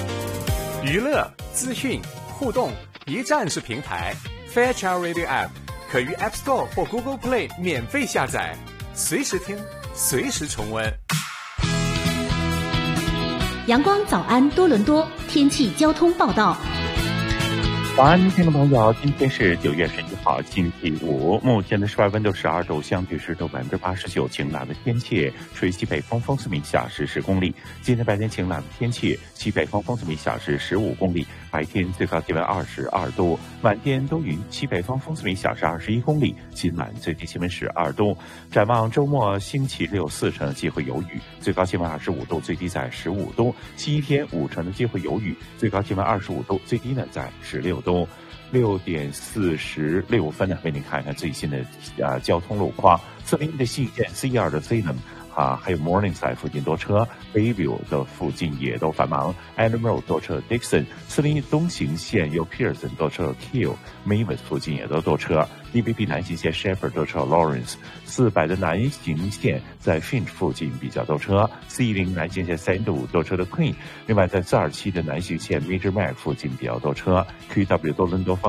娱乐、资讯、互动一站式平台 Fairchild Radio App 可于 App Store 或 Google Play 免费下载，随时听，随时重温。 阳光早安多伦多天气交通报道。 早安，听众朋友，今天是9月11号，星期五。目前的室外温度12度，相对湿度89%，晴朗的天气，吹西北风，风速每小时10公里。今天白天晴朗的天气，西北风，风速每小时15公里。白天最高气温22度，晚间多云，西北风，风速每小时21公里。今晚最低气温12度。展望周末，星期六4成的机会有雨，最高气温25度，最低在15度。星期天5成的机会有雨，最高气温25度，最低呢在16度。6点46分呢，为您看看最新的交通路况。401的信线 C2 的 Salem 还有 Morningside 附近多车， Bayview 的附近也都繁忙， Adam Road 多车 Dixon， 401东行线有 Pearson 多车 Kill， Mavis 附近也都多车， DBP 南行线 Shepherd 多车 Lawrence， 400的南行线在 Finch 附近比较多车， 410南行线305多车的 Queen， 另外在427的南行线 Major Mac 附近比较多车， QW 多伦多方